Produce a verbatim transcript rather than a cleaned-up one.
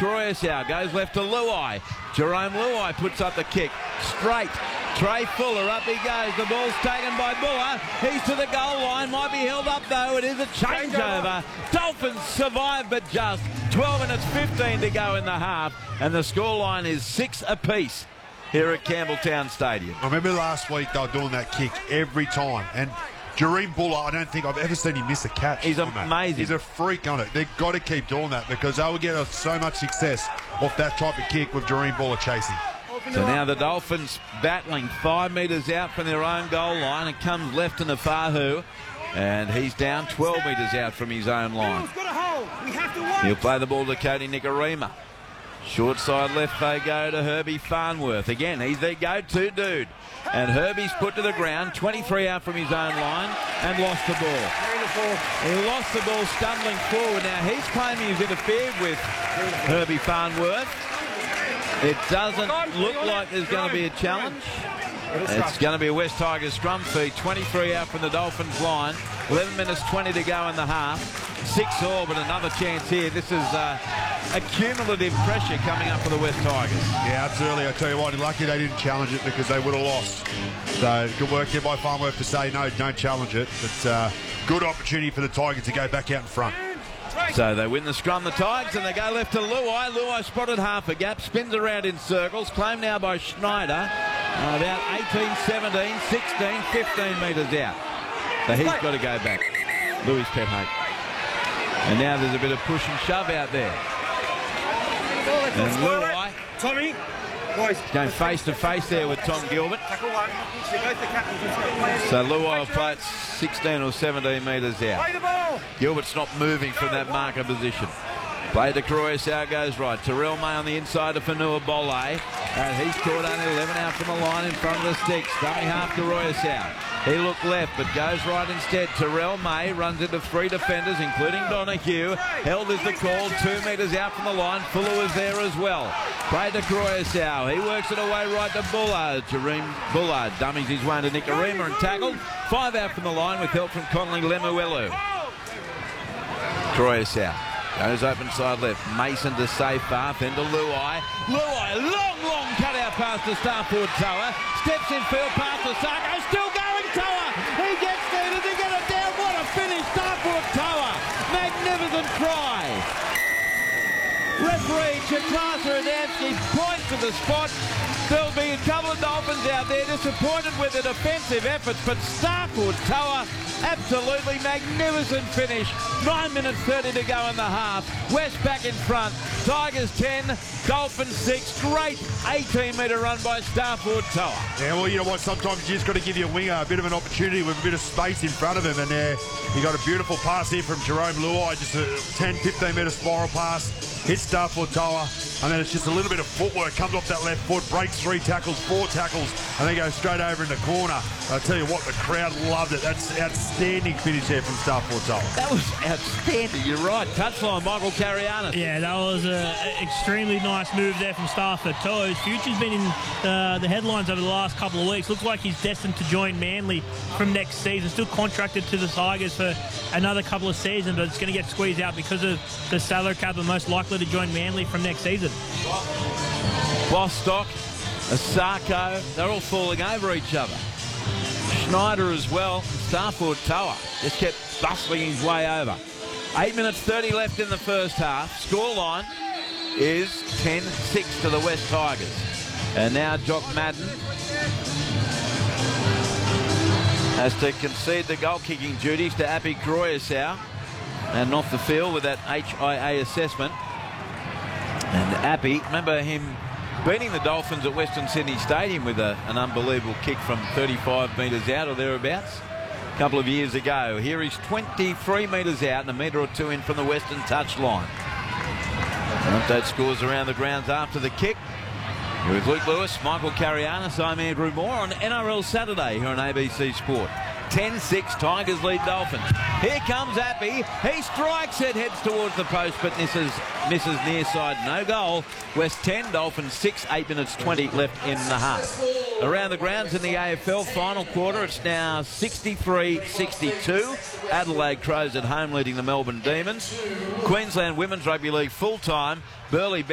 Croyasau goes left to Luai. Jerome Luai puts up the kick. Straight. Trey Fuller, up he goes. The ball's taken by Buller. He's to the goal line. Might be held up, though. It is a changeover. Dolphins survive, but just. twelve minutes fifteen to go in the half. And the scoreline is six apiece here at Campbelltown Stadium. I remember last week they were doing that kick every time. And Jareem Buller, I don't think I've ever seen him miss a catch. He's amazing. He's a freak on it. They've got to keep doing that because they will get so much success off that type of kick with Jareem Buller chasing. So now the Dolphins battling five metres out from their own goal line. It comes left to Nafahu, and he's down twelve metres out from his own line. He'll play the ball to Cody Nikorima. Short side left they go to Herbie Farnworth. Again, he's their go-to dude. And Herbie's put to the ground, twenty-three out from his own line, and lost the ball. He lost the ball stumbling forward. Now he's claiming he's interfered with Herbie Farnworth. It doesn't look like there's going to be a challenge. It's going to be a West Tigers scrum feed. twenty-three out from the Dolphins line. eleven minutes twenty to go in the half. Six all, but another chance here. This is uh, a cumulative pressure coming up for the West Tigers. Yeah, absolutely. I tell you what, lucky they didn't challenge it because they would have lost. So good work here by Farnworth to say no, don't challenge it. But uh, good opportunity for the Tigers to go back out in front. So they win the scrum, the Tigers, and they go left to Luai. Luai spotted half a gap, spins around in circles. Claimed now by Schneider. Uh, about eighteen, seventeen, sixteen, fifteen metres out. So he's got to go back. Louis Pethake. And now there's a bit of push and shove out there. And Luai Tommy, boys, going face to face there with Tom Gilbert. So Luai will play it sixteen or seventeen metres out. Gilbert's not moving from that marker position. Play to Croyasau goes right. Terrell May on the inside to Fanua Bole. And he's caught only eleven out from the line in front of the sticks. Dummy half to Croyasau. He looked left but goes right instead. Terrell May runs into three defenders including Donahue. Held is the call. Two metres out from the line. Fuller was there as well. Play to Croyasau. He works it away right to Bullard. Jareem Bullard dummies his way to Nikorima and tackled. Five out from the line with help from Conley Lemuelu. Croyasau goes open side left. Mason to save far. Then to Luai. Luai, long, long cut out pass to Starford Toa. Steps in field pass to Sarko. Still going Toa. He gets there. Does he get it down? What a finish. Starford Toa. Magnificent try. Referee Chaklasa Adamski points to the spot. There'll be a couple of Dolphins out there disappointed with the defensive efforts, but Starford Toa, absolutely magnificent finish. nine minutes thirty to go in the half. West back in front. Tigers ten, Dolphins six. Great eighteen metre run by Starford Toa. Yeah, well, you know what? Sometimes you just got to give your winger a bit of an opportunity with a bit of space in front of him. And there, uh, you got a beautiful pass here from Jerome Luai, just a ten, fifteen metre spiral pass. Hits Starford Toa, and then it's just a little bit of footwork. Comes off that left foot, breaks three tackles, four tackles, and then goes straight over in the corner. I tell you what, the crowd loved it. That's outstanding finish there from Starford Toa. That was outstanding. You're right. Touchline, Michael Carianis. Yeah, that was an extremely nice move there from Starford Toa. His future's been in uh, the headlines over the last couple of weeks. Looks like he's destined to join Manly from next season. Still contracted to the Tigers for another couple of seasons, but it's going to get squeezed out because of the salary cap and most likely to join Manly from next season. Bostock, Asako, they're all falling over each other. Schneider as well. Starford Toa just kept bustling his way over. eight minutes thirty left in the first half. Scoreline is ten six to the West Tigers. And now Jock Madden has to concede the goal-kicking duties to Api Croyasau and off the field with that H I A assessment. And Api, remember him beating the Dolphins at Western Sydney Stadium with a, an unbelievable kick from thirty-five metres out or thereabouts a couple of years ago. Here he's twenty-three metres out and a metre or two in from the Western touchline. Update scores around the grounds after the kick. Here with Luke Lewis, Michael Carianis, I'm Andrew Moore on N R L Saturday here on A B C Sport. ten six, Tigers lead Dolphins. Here comes Api. He strikes it, heads towards the post, but misses, misses near side. No goal. West ten, Dolphins six, eight minutes twenty left in the half. Around the grounds in the A F L final quarter, it's now sixty-three sixty-two. Adelaide Crows at home leading the Melbourne Demons. Queensland Women's Rugby League full-time. Burleigh